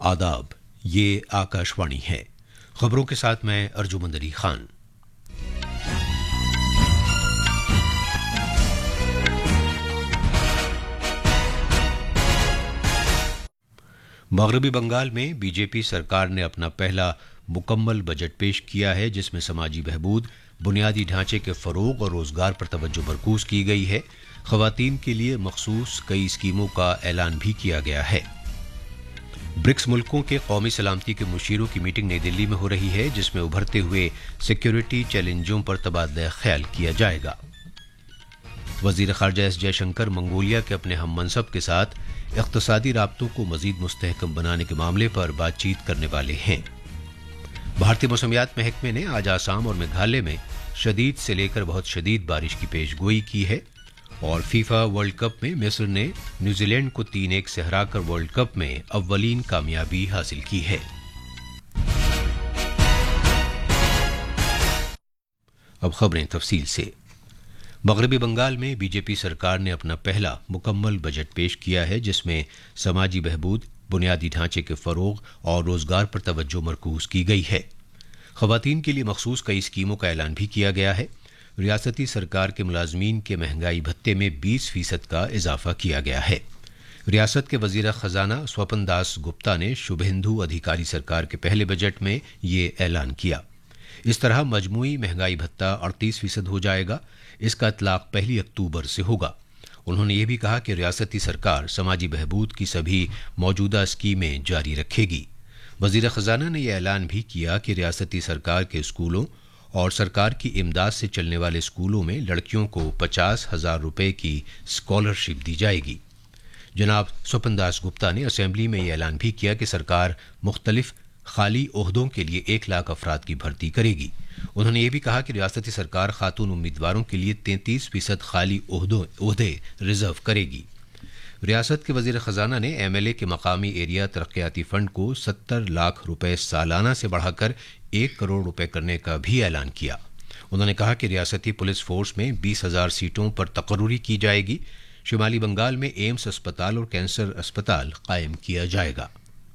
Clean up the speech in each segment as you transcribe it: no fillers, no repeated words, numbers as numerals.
आदाब, ये आकाशवाणी है। खबरों के साथ मैं अर्जुमंद अली खान। मगरबी बंगाल में बीजेपी सरकार ने अपना पहला मुकम्मल बजट पेश किया है, जिसमें समाजी बहबूद, बुनियादी ढांचे के फरोग और रोजगार पर तवज्जो मरकूज की गई है। खवातीन के लिए मखसूस कई स्कीमों का ऐलान भी किया गया है। ब्रिक्स मुल्कों के कौमी सलामती के मुशीरों की मीटिंग नई दिल्ली में हो रही है, जिसमें उभरते हुए सिक्योरिटी चैलेंजों पर तबादला ख्याल किया जाएगा। वजीर खारजा एस जयशंकर मंगोलिया के अपने हम मनसब के साथ इक़्तिसादी राब्तों को मजीद मुस्तहकम बनाने के मामले पर बातचीत करने वाले हैं। भारतीय मौसमियात महकमे ने आज आसाम और मेघालय में शदीद से लेकर बहुत शदीद बारिश की पेशगोई की है। और फीफा वर्ल्ड कप में मिस्र ने न्यूजीलैंड को 3-1 से हराकर वर्ल्ड कप में अव्वलीन कामयाबी हासिल की है। अब खबरें तफसील से। मगरबी बंगाल में बीजेपी सरकार ने अपना पहला मुकम्मल बजट पेश किया है, जिसमें समाजी बहबूद, बुनियादी ढांचे के फरोग और रोजगार पर तवज्जो मरकूज की गई है। खवातीन के लिए मखसूस कई स्कीमों का ऐलान भी किया गया है। रियासती सरकार के मुलाजमीन के महंगाई भत्ते में 20% का इजाफा किया गया है। रियासत के वजीर खजाना स्वपन दास गुप्ता ने शुभेंदु अधिकारी सरकार के पहले बजट में ये ऐलान किया। इस तरह मजमूई महंगाई भत्ता 38% हो जाएगा। इसका इतलाक 1 अक्टूबर से होगा। उन्होंने ये भी कहा कि रियासती सरकार समाजी बहबूद की सभी मौजूदा स्कीमें जारी रखेगी। वजीर खजाना ने यह ऐलान भी किया कि रियासती सरकार के स्कूलों और सरकार की इमदाद से चलने वाले स्कूलों में लड़कियों को 50,000 रुपये की स्कॉलरशिप दी जाएगी। जनाब स्वपन दास गुप्ता ने असेंबली में यह ऐलान भी किया कि सरकार मुख्तलिफ खाली ओहदों के लिए 1 लाख अफराद की भर्ती करेगी। उन्होंने ये भी कहा कि रियासती सरकार खातून उम्मीदवारों के लिए 33% खाली ओहदे रिजर्व करेगी। रियासत के वजीर खजाना ने MLA के मकामी एरिया तरक्याती फंड को 70 लाख रुपए सालाना से बढ़ाकर 1 करोड़ रुपए करने का भी ऐलान किया। उन्होंने कहा कि रियासती पुलिस फोर्स में 20,000 सीटों पर तकर्रुरी की जाएगी। शिमाली बंगाल में एम्स अस्पताल और कैंसर अस्पताल कायम किया जाएगा।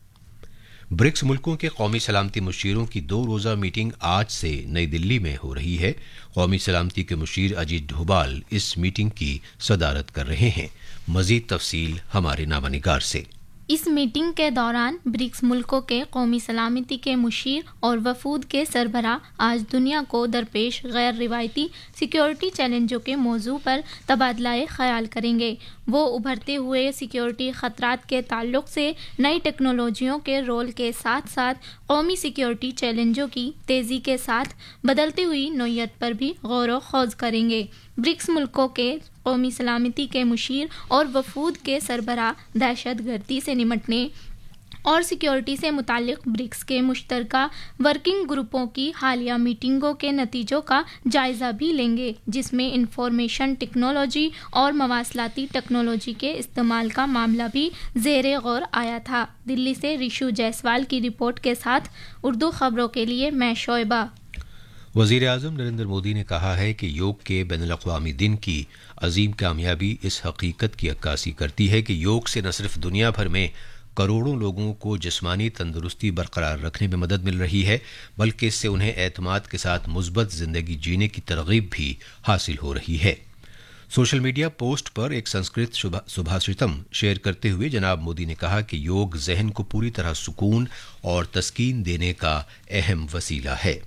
ब्रिक्स मुल्कों के कौमी सलामती मुशीरों की 2 रोज़ा मीटिंग आज से नई दिल्ली में हो रही है। कौमी सलामती के मुशीर अजीत डोभाल इस मीटिंग की सदारत कर रहे हैं। मजीद तफसील हमारे नामानिगार से। इस मीटिंग के दौरान ब्रिक्स मुल्कों के कौमी सलामती के मुशीर और वफूद के सरबराह आज दुनिया को दरपेश गैर रिवायती सिक्योरिटी चैलेंजों के मौजू पर तबादला ख्याल करेंगे। वो उभरते हुए सिक्योरिटी खतरात के ताल्लुक से नई टेक्नोलॉजियों के रोल के साथ साथ कौमी सिक्योरिटी चैलेंजों की तेज़ी के साथ बदलती हुई नौयत पर भी गौर व खौज करेंगे। ब्रिक्स मुल्कों के कौमी सलामती के मुशीर और वफूद के सरबराह दहशतगर्दी से निपटने और सिक्योरिटी से मुतालिक ब्रिक्स के मुश्तरका वर्किंग ग्रुपों की हालिया मीटिंगों के नतीजों का जायज़ा भी लेंगे, जिसमें इंफॉर्मेशन टेक्नोलॉजी और मवासलाती टेक्नोलॉजी के इस्तेमाल का मामला भी ज़ेरे गौर आया था। दिल्ली से रिशु जायसवाल की रिपोर्ट के साथ उर्दू खबरों के लिए मैं शोएबा। वज़ीर आज़म नरेंद्र मोदी ने कहा है कि योग के बैनुल-अक़वामी दिन की अजीम कामयाबी इस हकीकत की अक्कासी करती है कि योग से न सिर्फ दुनिया भर में करोड़ों लोगों को जिस्मानी तंदुरुस्ती बरकरार रखने में मदद मिल रही है, बल्कि इससे उन्हें एतमाद के साथ मुस्बत ज़िंदगी जीने की तरगीब भी हासिल हो रही है। सोशल मीडिया पोस्ट पर एक संस्कृत सुभाषितम शेयर करते हुए जनाब मोदी ने कहा कि योग जहन को पूरी तरह सुकून और तस्कीन देने का अहम वसीला है।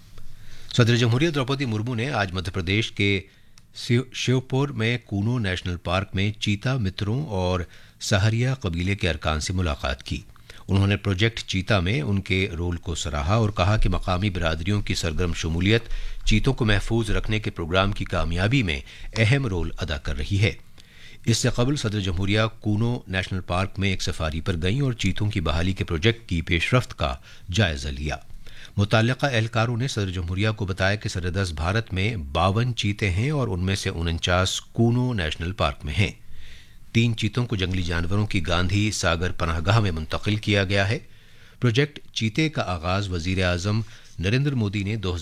सदर जमहूरियत द्रौपदी मुर्मू ने आज मध्य प्रदेश के श्योपुर में कूनो नेशनल पार्क में चीता मित्रों और सहरिया कबीले के अरकान से मुलाकात की। उन्होंने प्रोजेक्ट चीता में उनके रोल को सराहा और कहा कि मकामी बिरादरियों की सरगर्म शमूलियत चीतों को महफूज रखने के प्रोग्राम की कामयाबी में अहम रोल अदा कर रही है। इससे कबल सदर जमहूरिया कूनो नेशनल पार्क में एक सफारी पर गईं और चीतों की बहाली के प्रोजेक्ट की पेशरफ्त का जायजा लिया। मुतल्लिका एहलकारों ने सदर जमहूरिया को बताया कि सरदस भारत में 52 चीते हैं और उनमें से 49 कूनो नेशनल पार्क में हैं। 3 चीतों को जंगली जानवरों की गांधी सागर पनाहगाह में मुंतकिल किया गया है। प्रोजेक्ट चीते का आगाज वजीर आज़म नरेंद्र मोदी ने